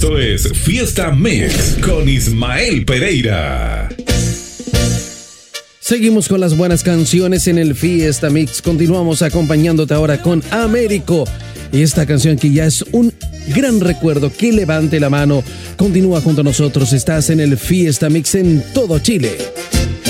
Esto es Fiesta Mix con Ismael Pereira. Seguimos con las buenas canciones en el Fiesta Mix. Continuamos acompañándote ahora con Américo. Y esta canción que ya es un gran recuerdo, que levante la mano. Continúa junto a nosotros, estás en el Fiesta Mix en todo Chile.